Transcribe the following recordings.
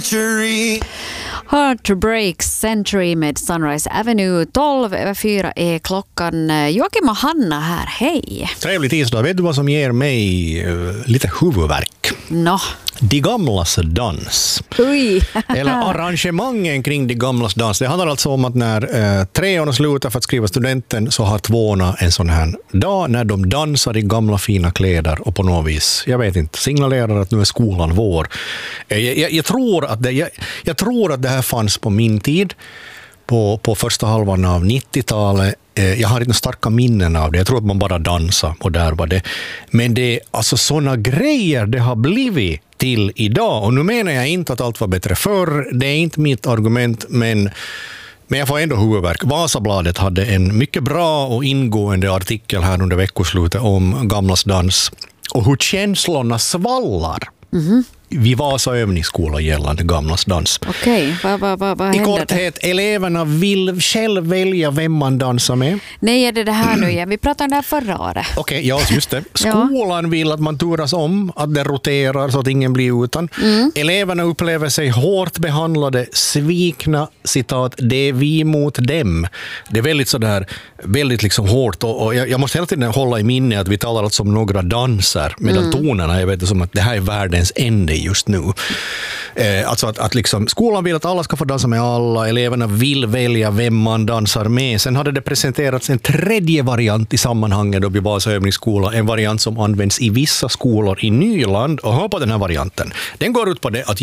Heartbreak Century med Sunrise Avenue. 12:04 är klockan. Joakim och Hanna här, hej. Trevlig tisdag. Vet du vad som ger mig lite huvudvärk? No. De gamlas dans. Ui. Eller arrangemangen kring de gamlas dans. Det handlar alltså om att när treorna slutar för att skriva studenten så har tvåorna en sån här dag när de dansar i gamla fina kläder och på något vis, jag vet inte, signalerar att nu är skolan vår. Jag tror att det här fanns på min tid, på första halvan av 90-talet. Jag har inte starka minnen av det. Jag tror att man bara dansar och där var det. Men det är alltså såna grejer det har blivit till idag. Och nu menar jag inte att allt var bättre förr. Det är inte mitt argument, men jag får ändå huvudvärk. Vasabladet hade en mycket bra och ingående artikel här under veckoslutet om gamlas dans och hur känslorna svallar. Mm-hmm. Vi Vasa övningsskola gällande gamlas dans. Okej, vad händer? I korthet, eleverna vill själv välja vem man dansar med. Nej, är det här nu igen? Vi pratade om det här förra året. Okej, ja, just det. Skolan vill att man turas om, att det roterar så att ingen blir utan. Eleverna upplever sig hårt behandlade, svikna, citat, det är vi mot dem. Det är väldigt sådär, väldigt liksom hårt. Och jag måste hela tiden hålla i minne att vi talar alltså om några danser, medan tonerna, jag vet som att det här är världens ände just nu. Alltså att liksom, skolan vill att alla ska få dansa med alla, eleverna vill välja vem man dansar med. Sen hade det presenterats en tredje variant i sammanhanget då vi var så övningsskola, en variant som används i vissa skolor i Nyland, och hör på den här varianten. Den går ut på det att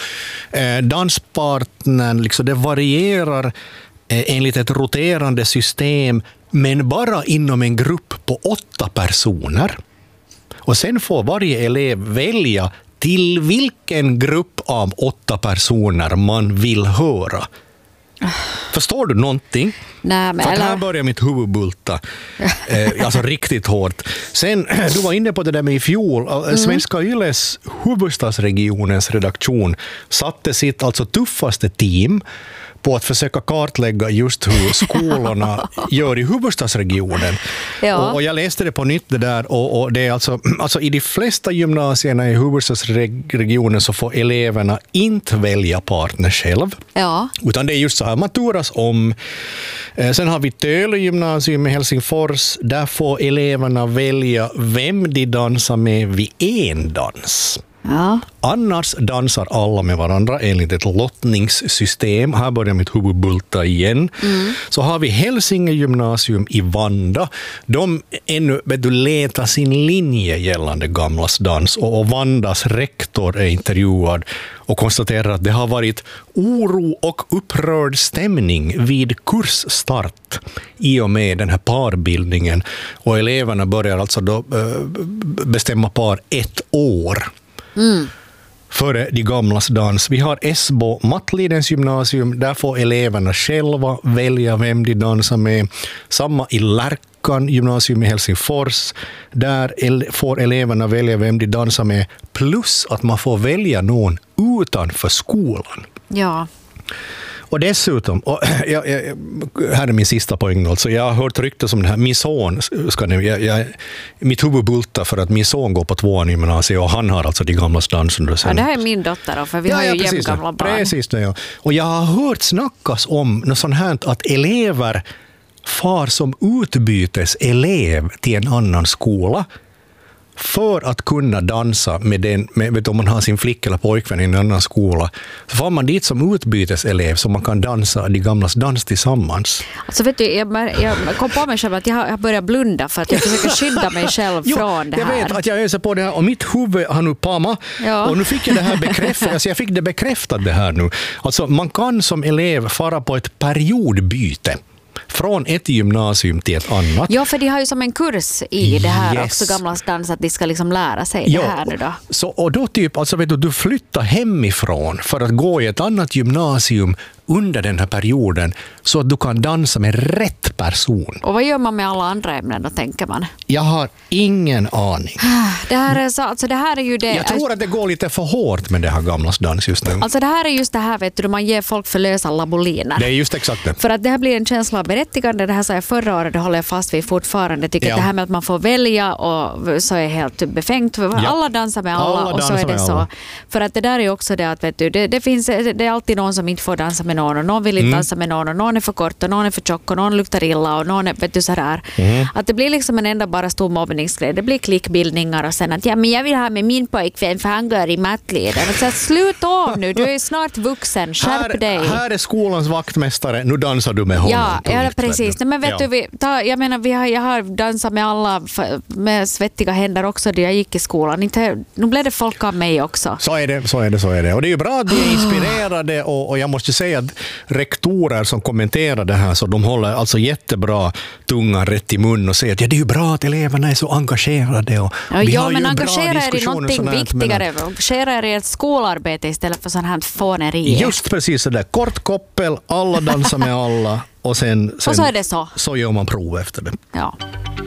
danspartnern liksom, det varierar enligt ett roterande system, men bara inom en grupp på 8 personer. Och sen får varje elev välja till vilken grupp av 8 personer man vill höra. Förstår du någonting? Nej, men för här börjar mitt huvud bulta. Alltså riktigt hårt. Sen, du var inne på det där med i fjol. Svenska Yles huvudstadsregionens redaktion satte sitt alltså tuffaste team på att försöka kartlägga just hur skolorna gör i huvudstadsregionen. Ja. Och jag läste det på nytt det där, och det är alltså i de flesta gymnasierna i huvudstadsregionen så får eleverna inte välja partner själv. Ja. Utan det är just så här, man turas om. Sen har vi Töle gymnasium i Helsingfors. Där får eleverna välja vem de dansar med vid en dans. Ja. Annars dansar alla med varandra enligt ett lottningssystem. Här börjar mitt huvud bulta igen. Så har vi Hälsinge gymnasium i Vanda. De ännu letar sin linje gällande gamlas dans. Och Vandas rektor är intervjuad och konstaterar att det har varit oro och upprörd stämning vid kursstart i och med den här parbildningen. Och eleverna börjar alltså då bestämma par 1 år. Före de gamlas dans. Vi har Esbo Mattlidens gymnasium. Där får eleverna själva välja vem de dansar med. Samma i Lärkan gymnasium i Helsingfors. Där får eleverna välja vem de dansar med. Plus att man får välja någon utanför skolan. Ja. Och dessutom, och här är min sista poäng, alltså jag har hört rykten som det här, min son ska nu, mitt huvud bultar för att min son går på 2:an i gymnasiet och han har alltså de gamla dansen. Ja, det här är min dotter då, för vi har ju jämngamla barn. Precis det, ja. Och jag har hört snackas om något sånt här att elever far som utbyteselev till en annan skola för att kunna dansa med om man har sin flicka eller pojkvän i en annan skola, så får man dit som utbyteselev så man kan dansa de gamlas dans tillsammans. Alltså vet du, jag kom på mig själv att jag börjar blunda för att jag försöker skydda mig själv från det här. Jag vet att jag öser på det här och mitt huvud har nu pamma och nu fick jag det här bekräftat. Alltså jag fick det bekräftat det här nu. Alltså man kan som elev fara på ett periodbyte från ett gymnasium till ett annat. Ja, för de har ju som en kurs i det här också, gamlas dans, att de ska liksom lära sig det här nu då. Så, och då typ, alltså vet du flyttar hemifrån för att gå i ett annat gymnasium under den här perioden så att du kan dansa med rätt person. Och vad gör man med alla andra ämnen då, tänker man? Jag har ingen aning. Det här är, så, alltså det här är ju det. Jag tror att det går lite för hårt med det här gamlas dans just nu. Alltså det här är just det här, vet du, man ger folk för lösa laboliner. Det är just exakt det. För att det här blir en känsla av berättigande. Det här sa jag förra året, det håller jag fast vid fortfarande. Tycker att det här med att man får välja och så är helt befängt. Alla dansar med alla och så är det så. För att det där är också det att, vet du, det är alltid någon som inte får dansa med någon och någon vill inte dansa med någon och någon är för kort och någon är för tjock och någon luktar illa och någon är, vet du, så här. Att det blir liksom en enda bara stor mobbningsgrej. Det blir klickbildningar och sen att men jag vill ha med min pojkvän för han går i mattleden. Så slut av nu, du är snart vuxen, skärp dig. Här är skolans vaktmästare, nu dansar du med honom. Ja, precis. Nej, men vet du, jag menar, jag har dansat med alla med svettiga händer också då jag gick i skolan. Nu blev det folk av mig också. Så är det. Och det är ju bra att de är inspirerade och jag måste säga att rektorer som kommenterar det här så de håller alltså jättebra tungan rätt i mun och säger att det är ju bra att eleverna är så engagerade. Och men engagera er i någonting viktigare. Engagera er i ett skolarbete istället för sån här fåneri. Just precis det där. Kort koppel, alla dansar med alla och sen och så är det så. Så gör man prov efter det. Ja.